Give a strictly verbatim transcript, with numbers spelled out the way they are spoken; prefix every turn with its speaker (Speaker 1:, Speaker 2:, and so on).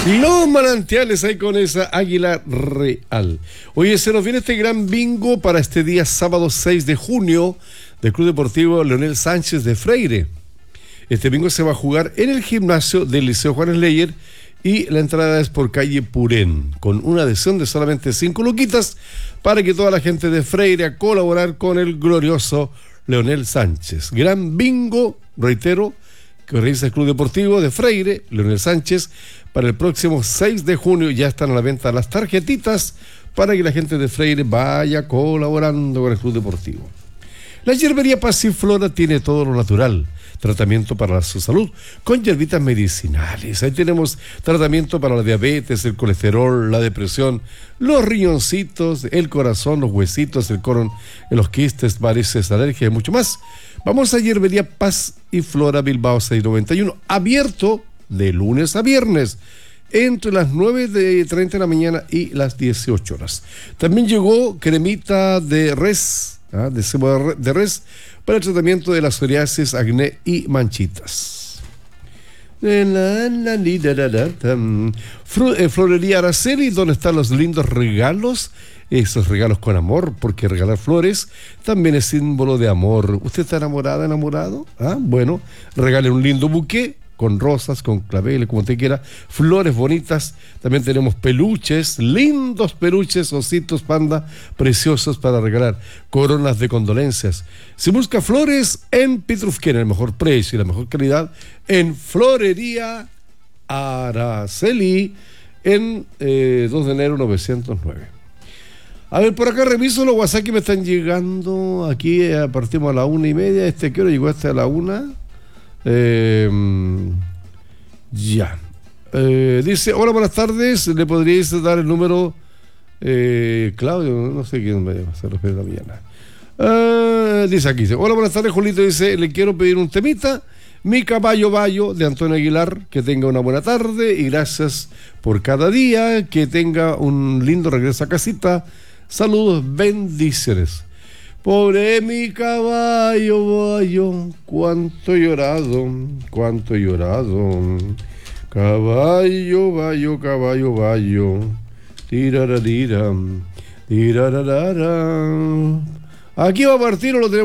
Speaker 1: Los manantiales ahí con esa águila real. Oye, se nos viene este gran bingo para este día sábado seis de junio del Club Deportivo Leonel Sánchez de Freire. Este bingo se va a jugar en el gimnasio del Liceo Juan Sleyer y la entrada es por calle Purén, con una adhesión de solamente cinco luquitas para que toda la gente de Freire a colaborar con el glorioso Leonel Sánchez. Gran bingo, reitero, que organiza el Club Deportivo de Freire, Leonel Sánchez, para el próximo seis de junio. Ya están a la venta las tarjetitas para que la gente de Freire vaya colaborando con el Club Deportivo. La hierbería Pasiflora tiene todo lo natural, tratamiento para su salud, con hierbitas medicinales. Ahí tenemos tratamiento para la diabetes, el colesterol, la depresión, los riñoncitos, el corazón, los huesitos, el colon, los quistes, varices, alergias y mucho más. Vamos a Hierbería Paz y Flora Bilbao seiscientos noventa y uno, abierto de lunes a viernes, entre las nueve y treinta de la mañana y las dieciocho horas. También llegó cremita de res, ¿ah? de cebo de res, para el tratamiento de la psoriasis, acné y manchitas. Florería Araceli, donde están los lindos regalos, esos regalos con amor, porque regalar flores también es símbolo de amor. ¿Usted está enamorada, enamorado? ¿Ah? Bueno, regale un lindo buqué con rosas, con claveles, como usted quiera, flores bonitas. También tenemos peluches, lindos peluches, ositos panda, preciosos para regalar, coronas de condolencias. Si busca flores en Pitrufquén, el mejor precio y la mejor calidad, en Florería Araceli, en eh, dos de enero novecientos nueve. A ver, por acá reviso los WhatsApp que me están llegando. Aquí eh, partimos a la una y media. Este, ¿qué hora llegó este a la una? Eh, ya. Eh, dice, hola, buenas tardes. ¿Le podríais dar el número? Eh, Claudio, no sé quién me se refiere a la mañana. Eh, dice aquí, dice, hola, buenas tardes, Julito. Dice, le quiero pedir un temita. Mi caballo Bayo, de Antonio Aguilar. Que tenga una buena tarde y gracias por cada día. Que tenga un lindo regreso a casita. Saludos, bendiciones. Pobre mi caballo Bayo, cuánto he llorado, cuánto he llorado. Caballo Bayo, caballo Bayo, tirararira, tirararara. Aquí va a partir o lo tenemos.